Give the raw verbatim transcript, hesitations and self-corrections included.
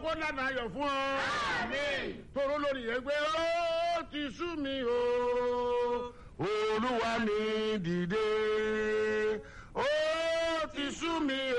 ọlọ́run kó lànà ayọ̀ fún ọ. tóró lórí yẹn gbé ó ti sú mi o olúwa mi dìde ó ti sú mi